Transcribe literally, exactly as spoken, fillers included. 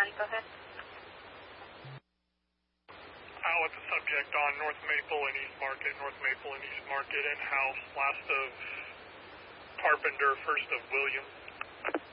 ten, go ahead. Uh, what's the subject on North Maple and East Market, North Maple and East Market, in-house, last of Carpenter, first of William.